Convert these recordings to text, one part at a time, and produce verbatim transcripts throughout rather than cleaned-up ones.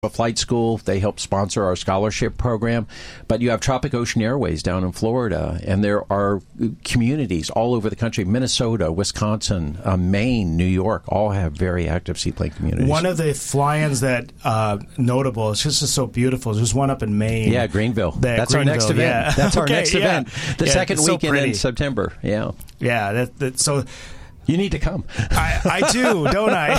a flight school. They help sponsor our scholarship program. But you have Tropic Ocean Airways down in Florida, and there are communities all over the country. Minnesota, Wisconsin, uh, Maine, New York, all have very active seaplane communities. One of the fly-ins that uh, notable, it's just so beautiful. There's one up in Maine. Yeah, Greenville. That That's Greenville, our next event. Yeah. That's our okay, next yeah. event. The yeah, second so weekend pretty. in September. Yeah. Yeah. That, that, so you need to come. I, I do, don't I?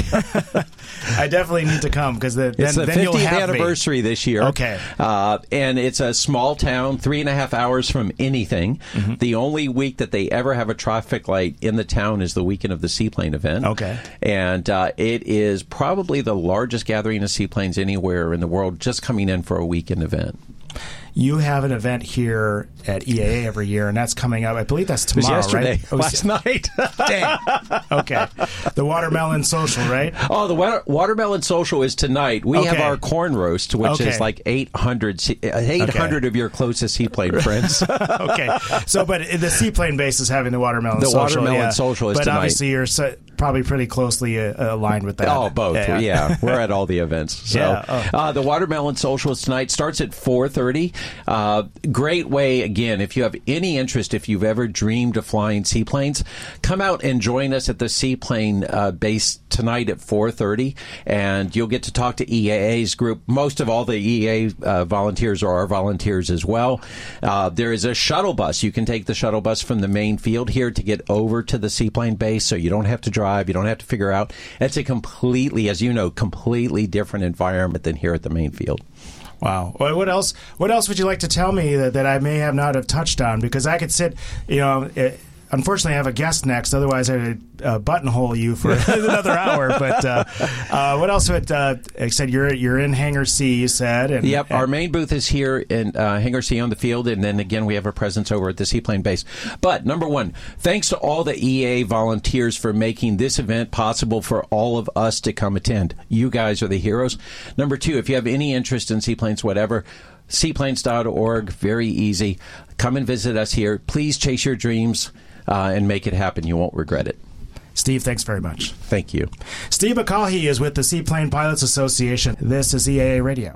I definitely need to come because then, it's the then you'll fiftieth have anniversary me. this year. Okay. Uh, and it's a small town, three and a half hours from anything. Mm-hmm. The only week that they ever have a traffic light in the town is the weekend of the seaplane event. Okay. And uh, it is probably the largest gathering of seaplanes anywhere in the world just coming in for a weekend event. You have an event here at E A A every year, and that's coming up. I believe that's tomorrow, it was yesterday, right? Last night. Dang. Okay. The Watermelon Social, right? Oh, the water, Watermelon Social is tonight. We okay. have our corn roast, which okay. is like eight hundred, eight hundred okay. of your closest seaplane friends. Okay. So, but the seaplane base is having the Watermelon the Social. The Watermelon yeah. Social is but tonight. But obviously you're so, probably pretty closely uh, aligned with that. Oh, both. Yeah. yeah. We're at all the events. So yeah. oh. uh, the Watermelon Social is tonight. Starts at four thirty. Uh, great way, again, if you have any interest, if you've ever dreamed of flying seaplanes, come out and join us at the seaplane uh, base tonight at four thirty, and you'll get to talk to E A A's group. Most of all the E A A uh, volunteers are our volunteers as well. Uh, there is a shuttle bus. You can take the shuttle bus from the main field here to get over to the seaplane base, so you don't have to drive. You don't have to figure out. It's a completely, as you know, completely different environment than here at the main field. Wow. Well, what else? What else would you like to tell me that, that I may have not have touched on? Because I could sit, you know. It, Unfortunately, I have a guest next. Otherwise, I'd uh, buttonhole you for another hour. But uh, uh, what else? Would, uh, I said you're you're in Hangar C. You said. And, yep. And, our main booth is here in uh, Hangar C on the field, and then again we have a presence over at the seaplane base. But number one, thanks to all the E A volunteers for making this event possible for all of us to come attend. You guys are the heroes. Number two, if you have any interest in seaplanes, whatever. seaplanes dot org, very easy. Come and visit us here. Please chase your dreams. Uh, and make it happen. You won't regret it. Steve, thanks very much. Thank you. Steve McCaughey is with the Seaplane Pilots Association. This is E A A Radio.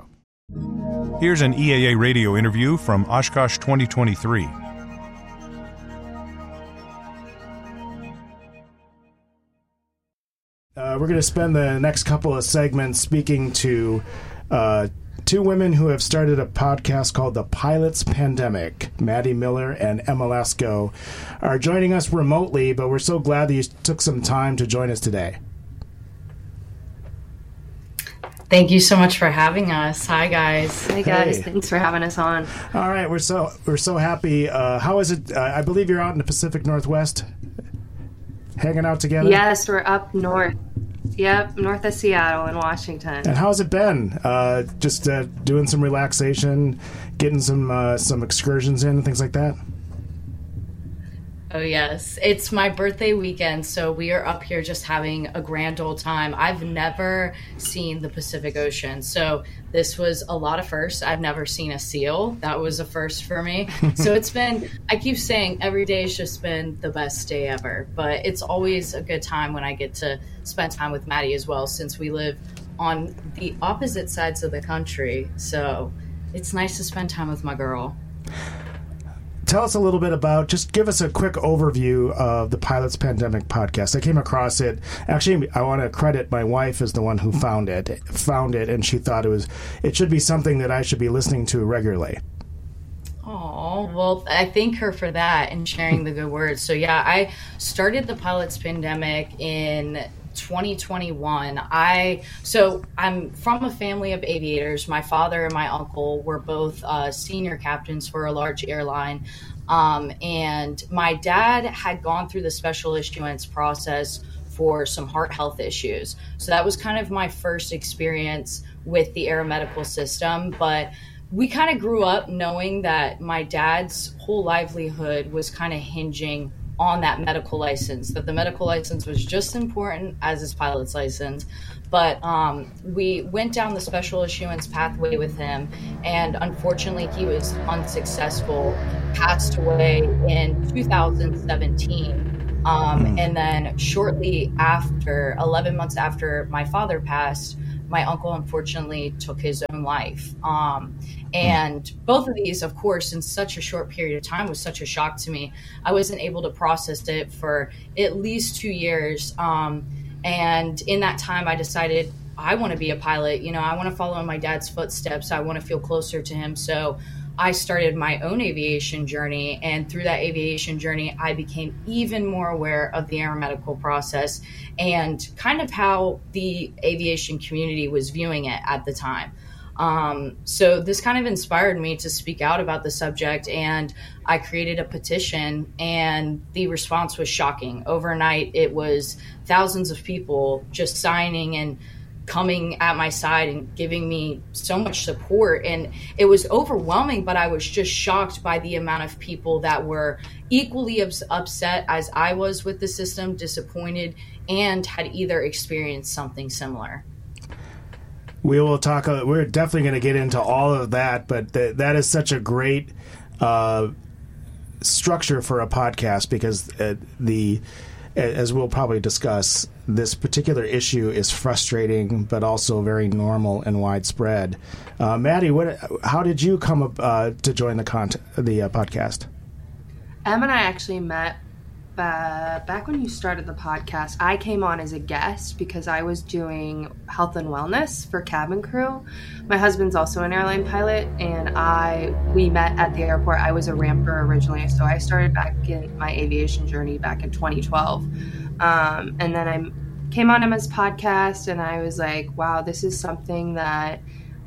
Here's an E A A Radio interview from Oshkosh twenty twenty-three. Uh, we're going to spend the next couple of segments speaking to uh, two women who have started a podcast called The Pilots Pandemic. Maddie Miller and Emma Lesko are joining us remotely, but we're so glad that you took some time to join us today. Thank you so much for having us. Hi, guys. Hey, guys. Hey. Thanks for having us on. All right, we're so we're so happy. Uh, how is it? Uh, I believe you're out in the Pacific Northwest, hanging out together. Yes, we're up north. Yep, north of Seattle in Washington. And how's it been? Uh, just uh, doing some relaxation, getting some uh, some excursions in, and things like that? Oh, yes. It's my birthday weekend, so we are up here just having a grand old time. I've never seen the Pacific Ocean, so this was a lot of firsts. I've never seen a seal. That was a first for me. So it's been, I keep saying every day has just been the best day ever, but it's always a good time when I get to spend time with Maddie as well, since we live on the opposite sides of the country. So it's nice to spend time with my girl. Tell us a little bit about, just give us a quick overview of the Pilots Pandemic podcast. I came across it. Actually, I want to credit my wife as the one who found it, found it, and she thought it was, it should be something that I should be listening to regularly. Oh, well, I thank her for that and sharing the good words. So, yeah, I started the Pilots Pandemic in twenty twenty-one. I so I'm from a family of aviators. My father and my uncle were both uh, senior captains for a large airline, um, and my dad had gone through the special issuance process for some heart health issues. So that was kind of my first experience with the aeromedical system. But we kind of grew up knowing that my dad's whole livelihood was kind of hinging on that medical license, that the medical license was just important as his pilot's license. But um, we went down the special issuance pathway with him, and unfortunately he was unsuccessful, passed away in two thousand seventeen. Um, and then shortly after, eleven months after my father passed, my uncle unfortunately took his own life. Um, and both of these, of course, in such a short period of time was such a shock to me. I wasn't able to process it for at least two years. Um, and in that time, I decided I want to be a pilot. You know, I want to follow in my dad's footsteps. I want to feel closer to him. So I started my own aviation journey, and through that aviation journey, I became even more aware of the aeromedical process and kind of how the aviation community was viewing it at the time. Um, so this kind of inspired me to speak out about the subject, and I created a petition, and the response was shocking. Overnight, it was thousands of people just signing and coming at my side and giving me so much support. And it was overwhelming, but I was just shocked by the amount of people that were equally ups- upset as I was with the system, disappointed, and had either experienced something similar. We will talk, uh, we're definitely going to get into all of that, but th- that is such a great uh, structure for a podcast, because uh, the, as we'll probably discuss, this particular issue is frustrating, but also very normal and widespread. Uh, Maddie, what? How did you come up uh, to join the con- the uh, podcast? Em and I actually met uh, back when you started the podcast. I came on as a guest because I was doing health and wellness for cabin crew. My husband's also an airline pilot, and I we met at the airport. I was a ramper originally, so I started back in my aviation journey back in twenty twelve. Um, and then I came on Emma's podcast, and I was like, wow, this is something that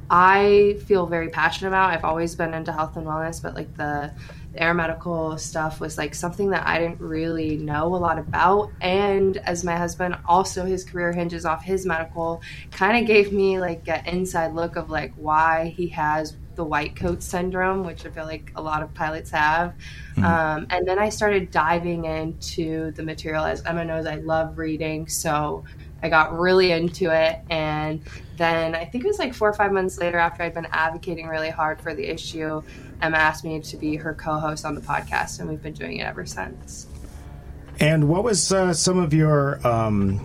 I feel very passionate about. I've always been into health and wellness, but like the, the aeromedical stuff was like something that I didn't really know a lot about. And as my husband, also his career hinges off his medical, kind of gave me like an inside look of like why he has the white coat syndrome, which I feel like a lot of pilots have. Mm-hmm. Um, and then I started diving into the material. As Emma knows, I love reading. So I got really into it. And then I think it was like four or five months later, after I'd been advocating really hard for the issue, Emma asked me to be her co-host on the podcast, and we've been doing it ever since. And what was uh, some of your, um,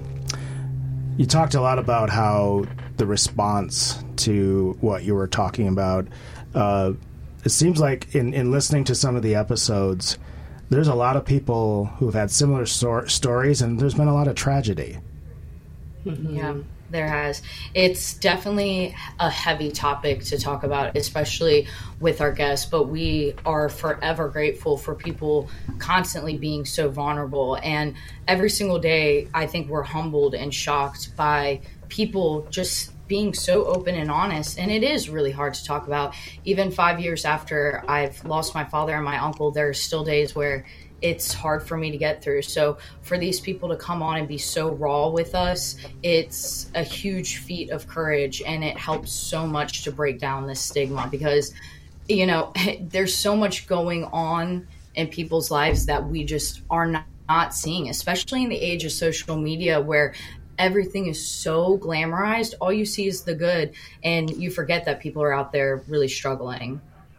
you talked a lot about how the response to what you were talking about, uh, it seems like in, in listening to some of the episodes, there's a lot of people who've had similar so- stories, and there's been a lot of tragedy. Mm-hmm. Yeah, there has. It's definitely a heavy topic to talk about, especially with our guests, but we are forever grateful for people constantly being so vulnerable. And every single day, I think we're humbled and shocked by people just being so open and honest. And it is really hard to talk about. Even five years after I've lost my father and my uncle, there are still days where it's hard for me to get through. So for these people to come on and be so raw with us, it's a huge feat of courage, and it helps so much to break down this stigma, because, you know, there's so much going on in people's lives that we just are not, not seeing, especially in the age of social media where everything is so glamorized. All you see is the good, and you forget that people are out there really struggling.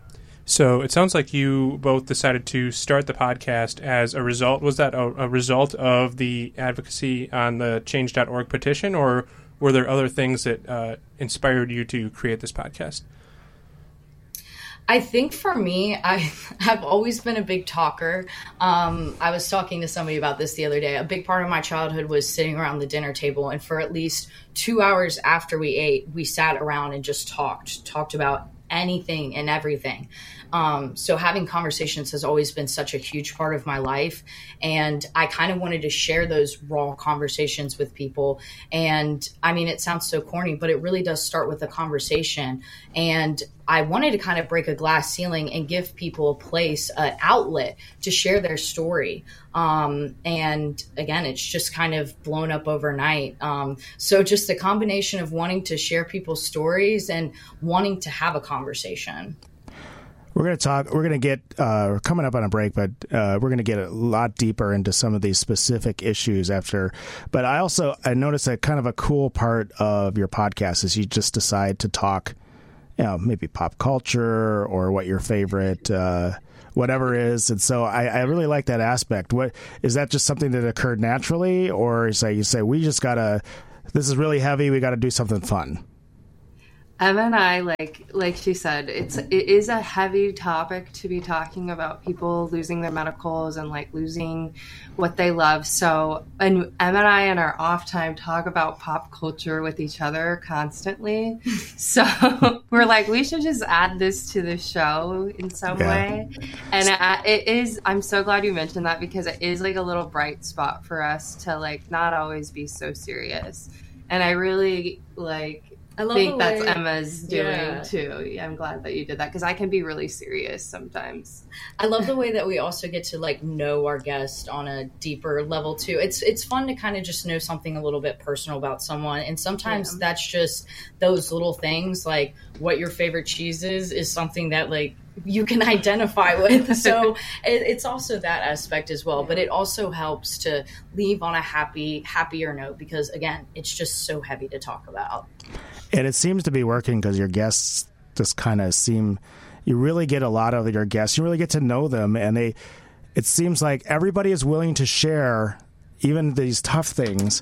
So it sounds like you both decided to start the podcast as a result. Was that a, a result of the advocacy on the change dot org petition, or were there other things that uh, inspired you to create this podcast? I think for me, I, I've always been a big talker. Um, I was talking to somebody about this the other day. A big part of my childhood was sitting around the dinner table, and for at least two hours after we ate, we sat around and just talked, talked about anything and everything. Um, so having conversations has always been such a huge part of my life. And I kind of wanted to share those raw conversations with people. And I mean, it sounds so corny, but it really does start with a conversation. And I wanted to kind of break a glass ceiling and give people a place, an outlet to share their story. Um, and again, it's just kind of blown up overnight. Um, so just a combination of wanting to share people's stories and wanting to have a conversation. We're going to talk, we're going to get, uh, we're coming up on a break, but uh, we're going to get a lot deeper into some of these specific issues after. But I also, I noticed that kind of a cool part of your podcast is you just decide to talk, you know, maybe pop culture or what your favorite, uh, whatever is. And so I, I really like that aspect. What, is that just something that occurred naturally, or say you say, we just got to this is really heavy. We got to do something fun. Emma and I, like like she said, it's it is a heavy topic to be talking about people losing their medicals and like losing what they love. So, and Emma and I in our off time talk about pop culture with each other constantly. So we're like, we should just add this to the show in some yeah. way. And it, it is. I'm so glad you mentioned that because it is like a little bright spot for us to like not always be so serious. And I really like. I love think that's way, Emma's doing yeah. too. I'm glad that you did that because I can be really serious sometimes. I love the way that we also get to like know our guest on a deeper level too. It's it's fun to kind of just know something a little bit personal about someone, and sometimes yeah. that's just those little things like what your favorite cheese is is something that like you can identify with. So it, it's also that aspect as well. But it also helps to leave on a happy, happier note because again, it's just so heavy to talk about. And it seems to be working because your guests just kind of seem, you really get a lot of your guests. You really get to know them. And they, it seems like everybody is willing to share even these tough things.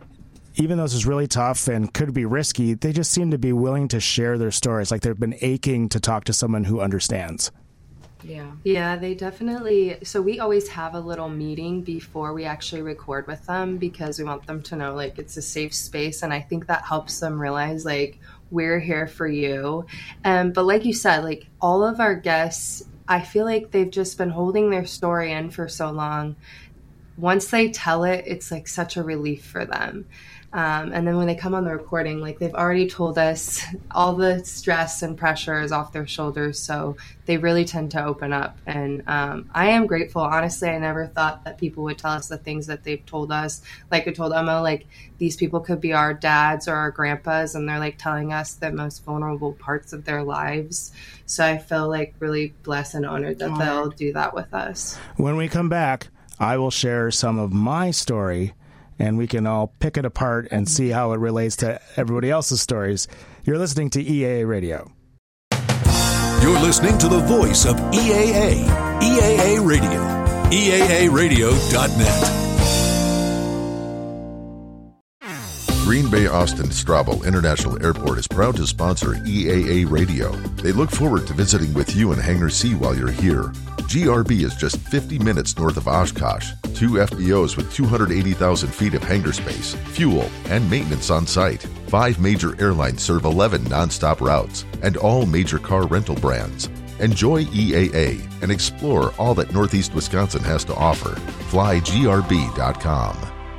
Even though this is really tough and could be risky, they just seem to be willing to share their stories. Like they've been aching to talk to someone who understands. Yeah. Yeah, they definitely. So we always have a little meeting before we actually record with them because we want them to know like it's a safe space. And I think that helps them realize like we're here for you. Um, but like you said, like all of our guests, I feel like they've just been holding their story in for so long. Once they tell it, it's like such a relief for them. Um, and then when they come on the recording, like they've already told us all the stress and pressure is off their shoulders. So they really tend to open up. And um, I am grateful. Honestly, I never thought that people would tell us the things that they've told us. Like I told Emma, like these people could be our dads or our grandpas, and they're like telling us the most vulnerable parts of their lives. So I feel like really blessed and honored that honored. they'll do that with us. When we come back, I will share some of my story, and we can all pick it apart and see how it relates to everybody else's stories. You're listening to E A A Radio. You're listening to the voice of E A A, E A A Radio, E A A radio dot net. Green Bay Austin Strabo International Airport is proud to sponsor E A A Radio. They look forward to visiting with you in Hangar C while you're here. G R B is just fifty minutes north of Oshkosh. Two F B Os with two hundred eighty thousand feet of hangar space, fuel, and maintenance on site. Five major airlines serve eleven nonstop routes, and all major car rental brands. Enjoy E A A and explore all that Northeast Wisconsin has to offer. fly G R B dot com.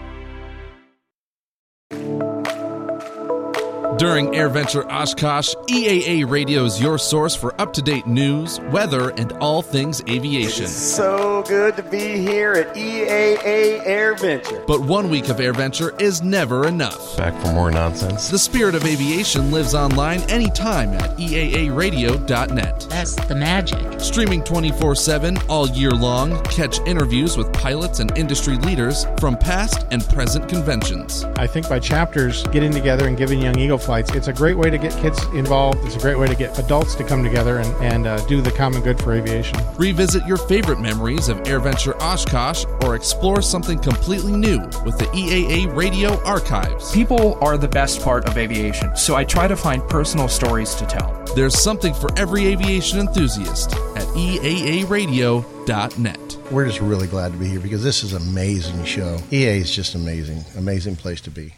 During AirVenture Oshkosh, E A A Radio is your source for up-to-date news, weather, and all things aviation. It's so good to be here at E A A AirVenture. But one week of AirVenture is never enough. Back for more nonsense. The spirit of aviation lives online anytime at E A A radio dot net. That's the magic. Streaming twenty-four seven all year long, catch interviews with pilots and industry leaders from past and present conventions. I think by chapters, getting together and giving Young Eagle flights, it's a great way to get kids involved. It's a great way to get adults to come together and, and uh, do the common good for aviation. Revisit your favorite memories of AirVenture Oshkosh or explore something completely new with the E A A Radio Archives. People are the best part of aviation, so I try to find personal stories to tell. There's something for every aviation enthusiast at E A A radio dot net. We're just really glad to be here because this is an amazing show. E A A is just amazing, amazing place to be.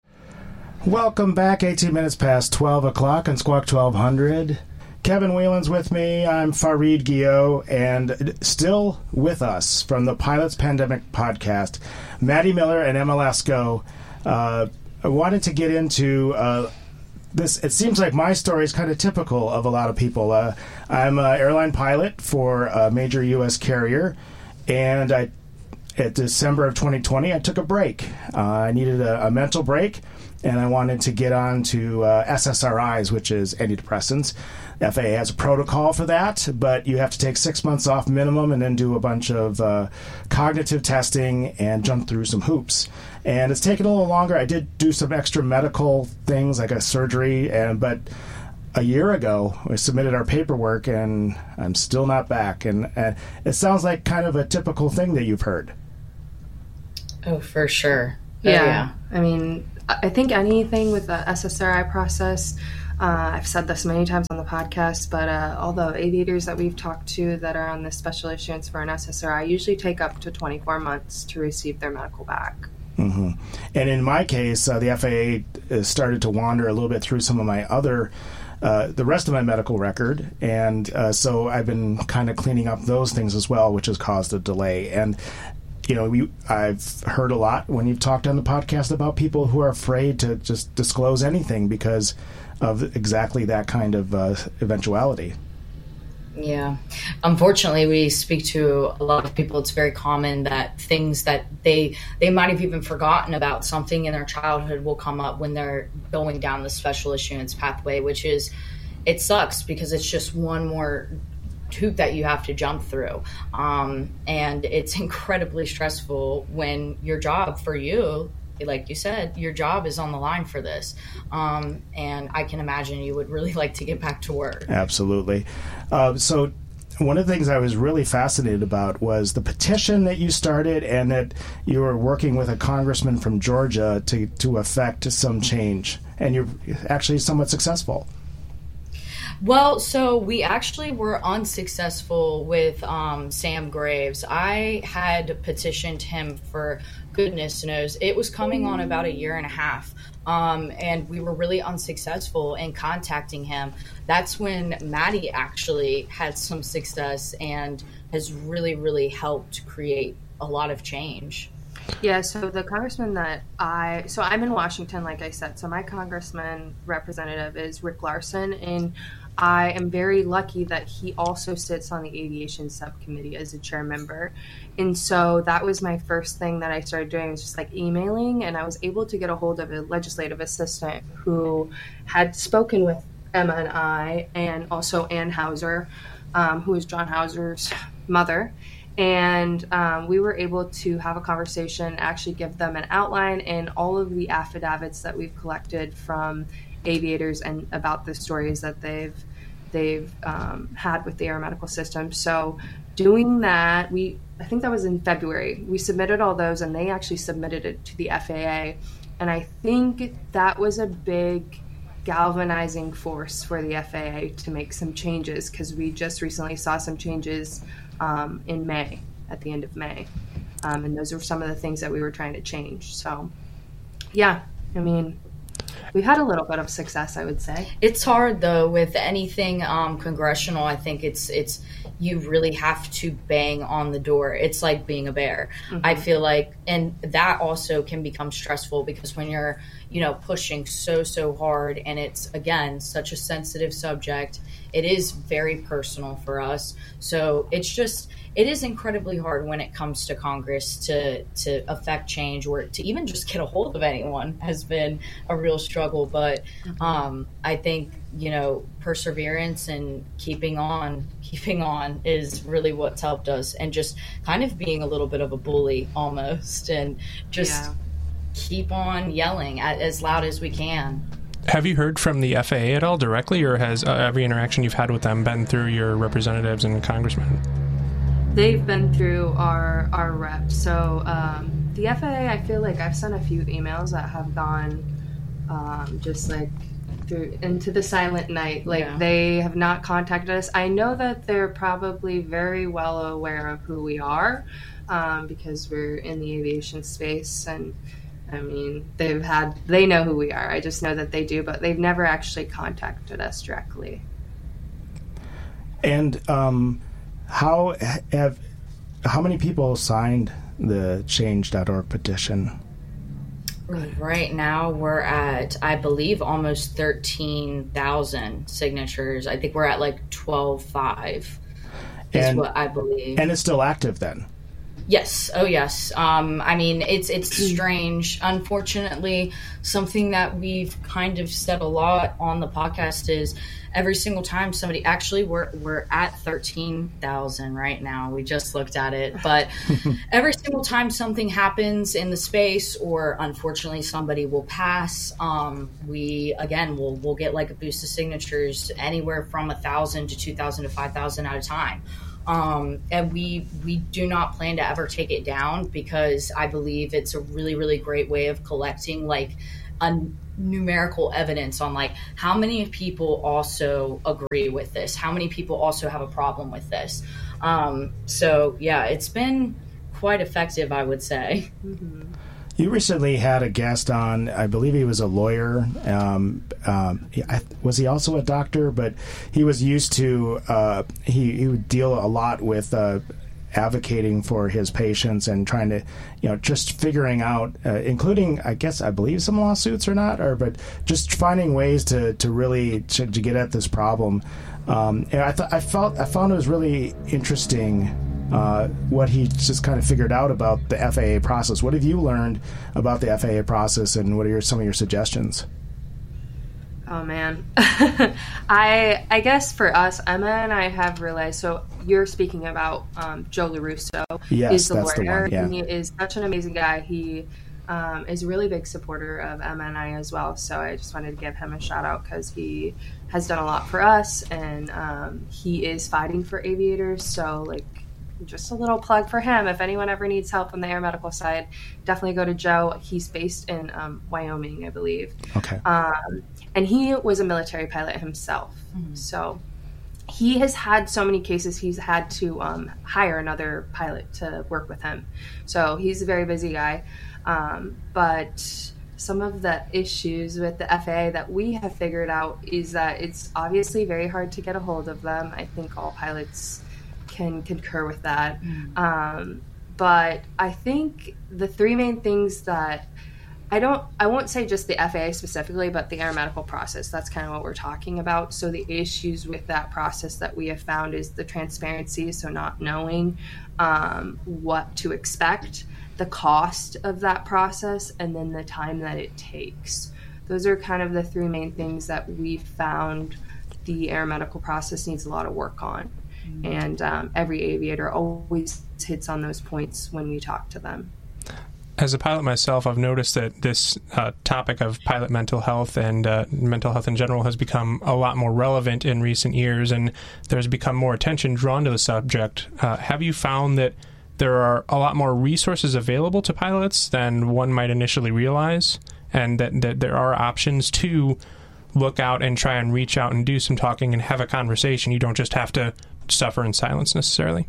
Welcome back, eighteen minutes past twelve o'clock on Squawk twelve hundred. Kevin Whelan's with me. I'm Fareed Guillot, and still with us from the Pilots Pandemic Podcast, Maddie Miller and Emma Lasko. Uh, I wanted to get into uh, this. It seems like my story is kind of typical of a lot of people. Uh, I'm an airline pilot for a major U S carrier, and I, at December of twenty twenty, I took a break. Uh, I needed a, a mental break. And I wanted to get on to uh, S S R Is, which is antidepressants. F A A has a protocol for that, but you have to take six months off minimum and then do a bunch of uh, cognitive testing and jump through some hoops. And it's taken a little longer. I did do some extra medical things like a surgery, and but a year ago we submitted our paperwork, and I'm still not back. And uh, it sounds like kind of a typical thing that you've heard. Oh, for sure. Yeah. Oh, yeah. I mean, I think anything with the S S R I process, uh, I've said this many times on the podcast, but uh, all the aviators that we've talked to that are on this special issuance for an S S R I usually take up to twenty-four months to receive their medical back. Mm-hmm. And in my case, uh, the F A A started to wander a little bit through some of my other, uh, the rest of my medical record. And uh, so I've been kind of cleaning up those things as well, which has caused a delay. And, you know, we, I've heard a lot when you've talked on the podcast about people who are afraid to just disclose anything because of exactly that kind of uh, eventuality. Yeah. Unfortunately, we speak to a lot of people. It's very common that things that they they might have even forgotten about, something in their childhood, will come up when they're going down the special issuance pathway, which is, it sucks because it's just one more hoop that you have to jump through. Um, and it's incredibly stressful when your job for you, like you said, your job is on the line for this. Um, and I can imagine you would really like to get back to work. Absolutely. Uh, so one of the things I was really fascinated about was the petition that you started, and that you were working with a congressman from Georgia to, to affect some change. And you're actually somewhat successful. Well, so we actually were unsuccessful with um, Sam Graves. I had petitioned him for goodness knows. It was coming on about a year and a half. Um, and we were really unsuccessful in contacting him. That's when Maddie actually had some success and has really, really helped create a lot of change. Yeah, so the congressman that I, so I'm in Washington, like I said, so my congressman representative is Rick Larson, and I am very lucky that he also sits on the aviation subcommittee as a chair member. And so that was my first thing that I started doing, was just like emailing, and I was able to get a hold of a legislative assistant who had spoken with Emma and I, and also Ann Hauser, um, who is John Hauser's mother. And um, we were able to have a conversation, actually give them an outline and all of the affidavits that we've collected from aviators and about the stories that they've they've um, had with the aeromedical system. So doing that, we I think that was in February. We submitted all those, and they actually submitted it to the F A A. And I think that was a big galvanizing force for the F A A to make some changes, because we just recently saw some changes um, in May, at the end of May. Um, and those are some of the things that we were trying to change. So, yeah, I mean, we've had a little bit of success, I would say. It's hard, though, with anything um, congressional. I think it's it's you really have to bang on the door. It's like being a bear. Mm-hmm. I feel like, and that also can become stressful, because when you're, you know, pushing so, so hard, and it's, again, such a sensitive subject, it is very personal for us. So it's just, it is incredibly hard when it comes to Congress to, to affect change, or to even just get a hold of anyone has been a real struggle. But um, I think, you know, perseverance and keeping on, keeping on is really what's helped us, and just kind of being a little bit of a bully almost, and just yeah. keep on yelling at, as loud as we can. Have you heard from the F A A at all directly, or has uh, every interaction you've had with them been through your representatives and congressmen? They've been through our our rep. So um, the F A A, I feel like I've sent a few emails that have gone um, just like through into the silent night. Like yeah. they have not contacted us. I know that they're probably very well aware of who we are, um, because we're in the aviation space, and I mean, they've had, they know who we are. I just know that they do, but they've never actually contacted us directly. And um, how have, how many people signed the change dot org petition? Right now we're at, I believe, almost thirteen thousand signatures. I think we're at like twelve five is and, what I believe. And it's still active then? Yes. Oh, yes. Um, I mean, it's it's strange. Unfortunately, something that we've kind of said a lot on the podcast is every single time somebody, actually, we're we're at thirteen thousand right now. We just looked at it. But every single time something happens in the space, or unfortunately somebody will pass, um, we, again, we'll, we'll get like a boost of signatures anywhere from one thousand to two thousand to five thousand at a time. Um, and we we do not plan to ever take it down, because I believe it's a really, really great way of collecting like a numerical evidence on like how many people also agree with this, how many people also have a problem with this. Um, so yeah, it's been quite effective, I would say. Mm-hmm. You recently had a guest on, I believe he was a lawyer. Um, um, I, was he also a doctor? But he was used to, uh, he, he would deal a lot with uh, advocating for his patients and trying to, you know, just figuring out, uh, including, I guess, I believe some lawsuits or not, or but just finding ways to, to really to, to get at this problem. Um, and I thought I felt I found it was really interesting. Uh, what he just kind of figured out about the F A A process. What have you learned about the F A A process, and what are your, some of your suggestions? Oh man, I I guess for us, Emma and I have realized. So you're speaking about um, Joe LaRusso. Yes, He's the that's lawyer. the one. Yeah. He is such an amazing guy. He um, is a really big supporter of Emma and I as well. So I just wanted to give him a shout out because he has done a lot for us, and um, he is fighting for aviators. So like. Just a little plug for him. If anyone ever needs help on the air medical side, definitely go to Joe. He's based in um, Wyoming, I believe. Okay. Um, and he was a military pilot himself. Mm-hmm. So he has had so many cases, he's had to um, hire another pilot to work with him. So he's a very busy guy. Um, but some of the issues with the F A A that we have figured out is that it's obviously very hard to get a hold of them. I think all pilots can concur with that. Mm. Um, but I think the three main things that I don't, I won't say just the F A A specifically, but the air medical process. That's kind of what we're talking about. So the issues with that process that we have found is the transparency. So not knowing um, what to expect, the cost of that process, and then the time that it takes. Those are kind of the three main things that we've found the air medical process needs a lot of work on. And um, every aviator always hits on those points when we talk to them. As a pilot myself, I've noticed that this uh, topic of pilot mental health and uh, mental health in general has become a lot more relevant in recent years, and there's become more attention drawn to the subject. Uh, have you found that there are a lot more resources available to pilots than one might initially realize, and that, that there are options to look out and try and reach out and do some talking and have a conversation? You don't just have to suffer in silence necessarily?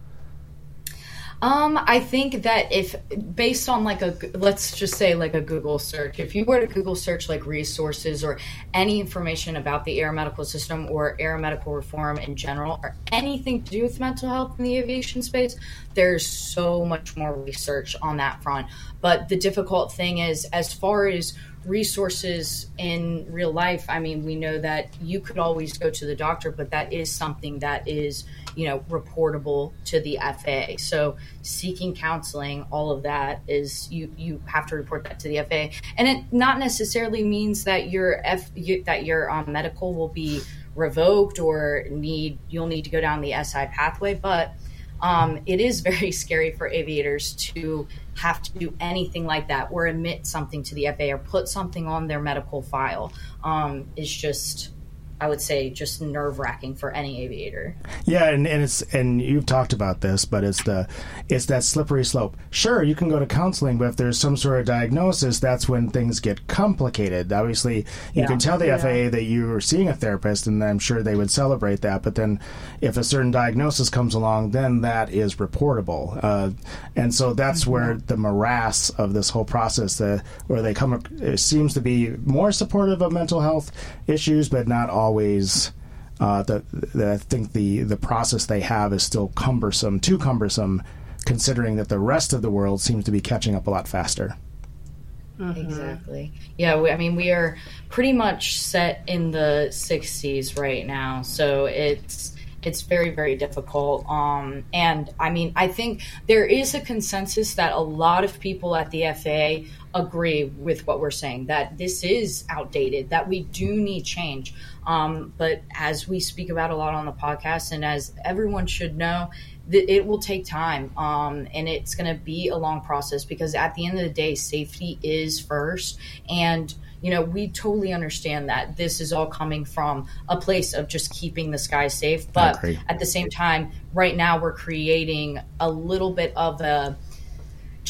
Um, I think that if based on like a, let's just say like a Google search, if you were to Google search like resources or any information about the air medical system or air medical reform in general, or anything to do with mental health in the aviation space, there's so much more research on that front. But the difficult thing is, as far as resources in real life, I mean, we know that you could always go to the doctor, but that is something that is, you know, reportable to the F A A. So seeking counseling, all of that is, you, you have to report that to the F A A. And it not necessarily means that your F you, that your um, medical will be revoked or need you'll need to go down the S I pathway, but um, it is very scary for aviators to have to do anything like that or admit something to the F A A or put something on their medical file. Um, it's just, I would say, just nerve-wracking for any aviator. Yeah, and, and it's and you've talked about this, but it's the it's that slippery slope. Sure, you can go to counseling, but if there's some sort of diagnosis, that's when things get complicated. Obviously, you Yeah. can tell the Yeah. F A A that you were seeing a therapist, and I'm sure they would celebrate that. But then, if a certain diagnosis comes along, then that is reportable, uh, and so that's Mm-hmm. where the morass of this whole process, uh, where they come, it seems to be more supportive of mental health issues, but not all. Always, uh, the, the, I think the, the process they have is still cumbersome, too cumbersome, considering that the rest of the world seems to be catching up a lot faster. Mm-hmm. Exactly. Yeah, we, I mean, we are pretty much set in the sixties right now, so it's it's very, very difficult. Um, and I mean, I think there is a consensus that a lot of people at the F A A agree with what we're saying, that this is outdated, that we do need change. Um, but as we speak about a lot on the podcast, and as everyone should know, th- it will take time. Um, and it's going to be a long process, because at the end of the day, safety is first. And you know, we totally understand that this is all coming from a place of just keeping the sky safe. But at the same time, right now we're creating a little bit of a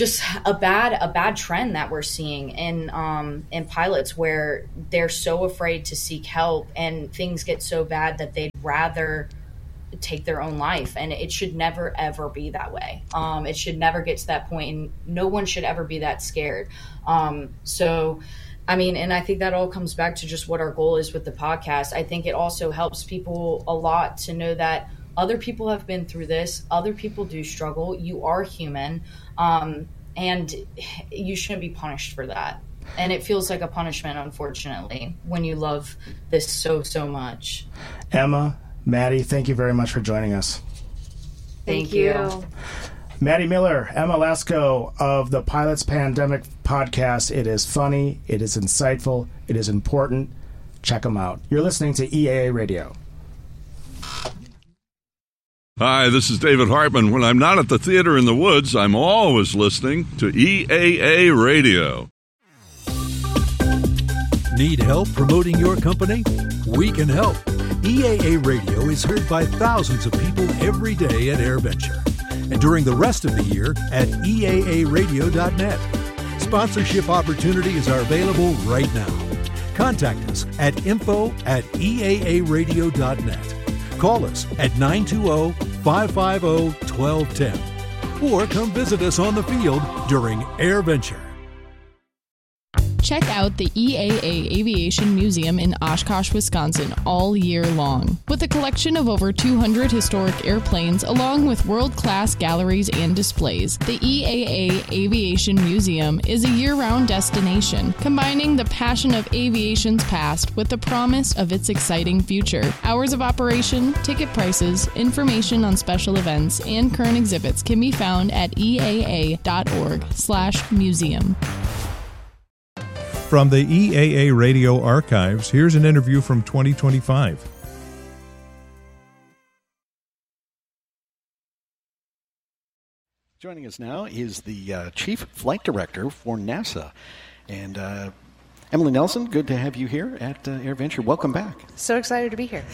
just a bad a bad trend that we're seeing in um, in pilots, where they're so afraid to seek help and things get so bad that they'd rather take their own life. And it should never ever be that way. Um, it should never get to that point, and no one should ever be that scared. Um, so I mean, and I think that all comes back to just what our goal is with the podcast. I think it also helps people a lot to know that other people have been through this. Other people do struggle. You are human. Um, and you shouldn't be punished for that. And it feels like a punishment, unfortunately, when you love this so, so much. Emma, Maddie, thank you very much for joining us. Thank, Thank you. you. Maddie Miller, Emma Lesko of the Pilots Pandemic Podcast. It is funny. It is insightful. It is important. Check them out. You're listening to E A A Radio. Hi, this is David Hartman. When I'm not at the theater in the woods, I'm always listening to E A A Radio. Need help promoting your company? We can help. E A A Radio is heard by thousands of people every day at AirVenture, and during the rest of the year at E A A radio dot net. Sponsorship opportunities are available right now. Contact us at info at E A A radio dot net. Call us at nine two zero, five five zero, one two one zero or come visit us on the field during AirVenture. Check out the E A A Aviation Museum in Oshkosh, Wisconsin all year long. With a collection of over two hundred historic airplanes along with world-class galleries and displays, the E A A Aviation Museum is a year-round destination, combining the passion of aviation's past with the promise of its exciting future. Hours of operation, ticket prices, information on special events, and current exhibits can be found at E A A dot org slash museum. From the E A A Radio Archives, here's an interview from twenty twenty-five. Joining us now is the uh, Chief Flight Director for NASA. And uh, Emily Nelson, good to have you here at uh, AirVenture. Welcome back. So excited to be here.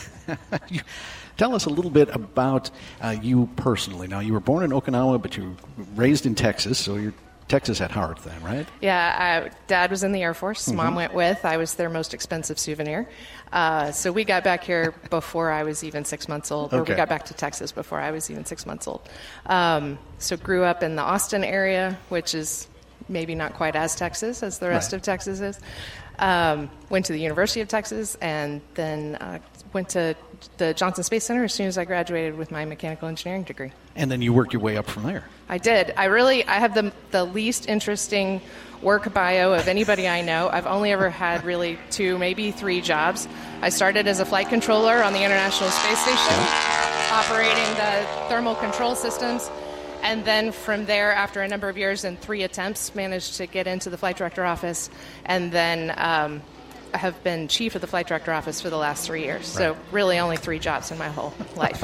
Tell us a little bit about uh, you personally. Now, you were born in Okinawa, but you were raised in Texas, so you're Texas at heart then, right? Yeah, I, Dad was in the Air Force. Mm-hmm. Mom went with. I was their most expensive souvenir. Uh, so we got back here before I was even six months old, or Okay. we got back to Texas before I was even six months old. Um, so grew up in the Austin area, which is maybe not quite as Texas as the rest Right. of Texas is. Um, went to the University of Texas, and then uh, went to the Johnson Space Center as soon as I graduated with my mechanical engineering degree. And then you worked your way up from there. I did. I really, I have the the least interesting work bio of anybody I know. I've only ever had really two, maybe three jobs. I started as a flight controller on the International Space Station, operating the thermal control systems. And then from there, after a number of years and three attempts, managed to get into the flight director office. And then um, I have been chief of the flight director office for the last three years. So really only three jobs in my whole life.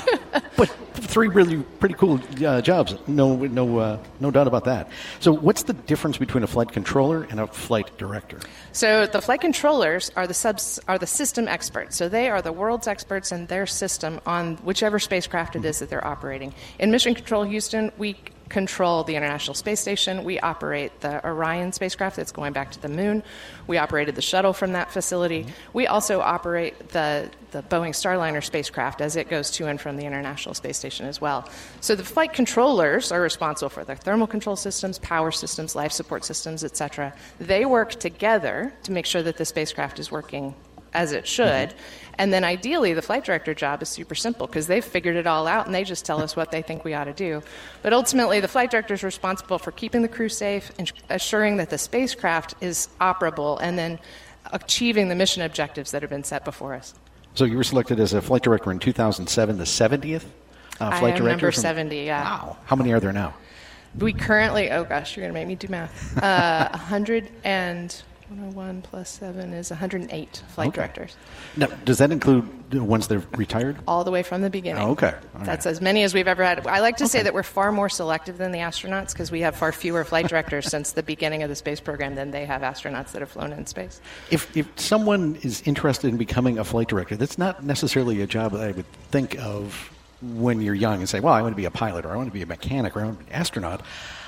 But three really pretty cool uh, jobs. No, no, uh, no doubt about that. So, what's the difference between a flight controller and a flight director? So the flight controllers are the subs are the system experts. So they are the world's experts in their system on whichever spacecraft it is that they're operating. In Mission Control Houston, we control the International Space Station. We operate the Orion spacecraft that's going back to the moon. We operated the shuttle from that facility. We also operate the, the Boeing Starliner spacecraft as it goes to and from the International Space Station as well. So the flight controllers are responsible for their thermal control systems, power systems, life support systems, et cetera. They work together to make sure that the spacecraft is working as it should. Mm-hmm. And then ideally, the flight director job is super simple because they've figured it all out and they just tell us what they think we ought to do. But ultimately, the flight director is responsible for keeping the crew safe and assuring that the spacecraft is operable and then achieving the mission objectives that have been set before us. So you were selected as a flight director in two thousand seven, the seventieth uh, I flight am director? number from- seventy, yeah. Wow. How many are there now? We currently, oh gosh, you're going to make me do math. Uh, one hundred and one oh one plus seven is one hundred eight flight Okay. directors. Now, does that include the ones that have retired? All the way from the beginning. Oh, okay. All That's as many as we've ever had. I like to say that we're far more selective than the astronauts because we have far fewer flight directors since the beginning of the space program than they have astronauts that have flown in space. If if someone is interested in becoming a flight director, that's not necessarily a job that I would think of when you're young and say, well, I want to be a pilot or I want to be a mechanic or I want to be an astronaut.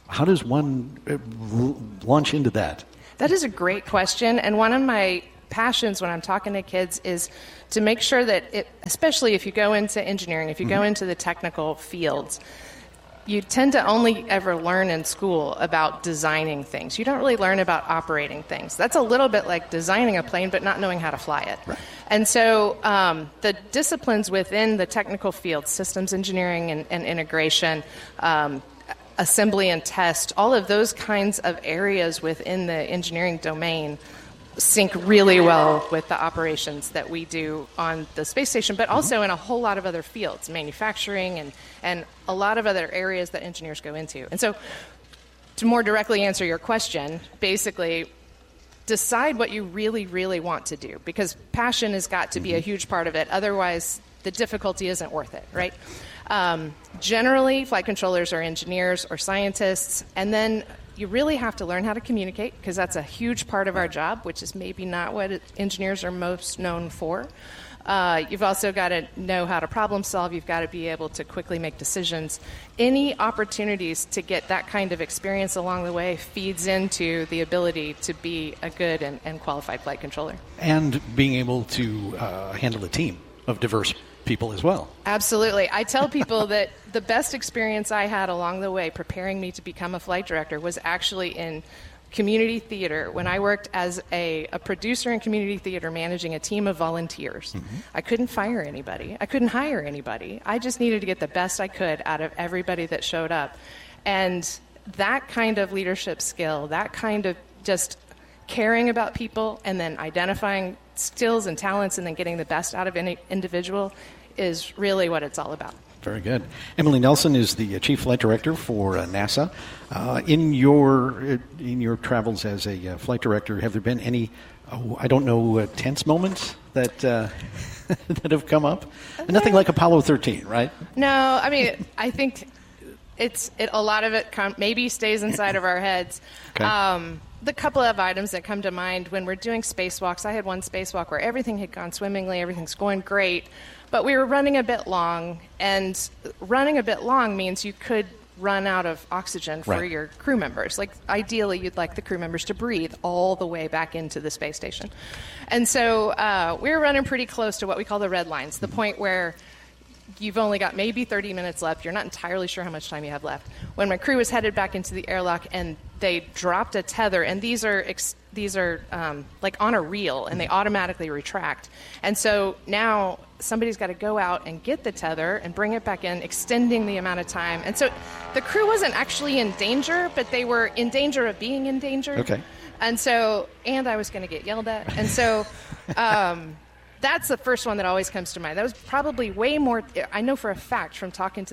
How does one uh, l- launch into that? That is a great question, and one of my passions when I'm talking to kids is to make sure that, it, especially if you go into engineering, if you mm-hmm. go into the technical fields, you tend to only ever learn in school about designing things. You don't really learn about operating things. That's a little bit like designing a plane but not knowing how to fly it. Right. And so um, the disciplines within the technical field, systems engineering and, and integration, um, assembly and test, all of those kinds of areas within the engineering domain sync really well with the operations that we do on the space station, but also in a whole lot of other fields, manufacturing and, and a lot of other areas that engineers go into. And so to more directly answer your question, basically decide what you really, really want to do, because passion has got to be a huge part of it. Otherwise, the difficulty isn't worth it, right? Um, generally, flight controllers are engineers or scientists, and then you really have to learn how to communicate, because that's a huge part of our job, which is maybe not what it, engineers are most known for. Uh, you've also got to know how to problem solve. You've got to be able to quickly make decisions. Any opportunities to get that kind of experience along the way feeds into the ability to be a good and, and qualified flight controller. And being able to uh, handle a team of diverse people as well. Absolutely. I tell people that the best experience I had along the way preparing me to become a flight director was actually in community theater when I worked as a, a producer in community theater managing a team of volunteers. Mm-hmm. I couldn't fire anybody. I couldn't hire anybody. I just needed to get the best I could out of everybody that showed up. And that kind of leadership skill, that kind of just caring about people and then identifying skills and talents and then getting the best out of any individual is really what it's all about. Very good. Emily Nelson is the Chief Flight Director for uh, NASA. Uh, in your in your travels as a uh, flight director, have there been any, oh, I don't know, uh, tense moments that uh, that have come up? Nothing like Apollo thirteen, right? No, I mean, I think it's it, a lot of it com- maybe stays inside of our heads. Okay. Um, the couple of items that come to mind when we're doing spacewalks, I had one spacewalk where everything had gone swimmingly, everything's going great, but we were running a bit long, and running a bit long means you could run out of oxygen for right. your crew members. Like, ideally, you'd like the crew members to breathe all the way back into the space station. And so uh, we were running pretty close to what we call the red lines, the point where you've only got maybe thirty minutes left. You're not entirely sure how much time you have left. When my crew was headed back into the airlock and they dropped a tether, and these are ex- these are um, like on a reel, and they automatically retract. And so now somebody's got to go out and get the tether and bring it back in, extending the amount of time. And so the crew wasn't actually in danger, but they were in danger of being in danger. Okay. And so, and I was going to get yelled at. And so um, that's the first one that always comes to mind. That was probably way more, I know for a fact from talking to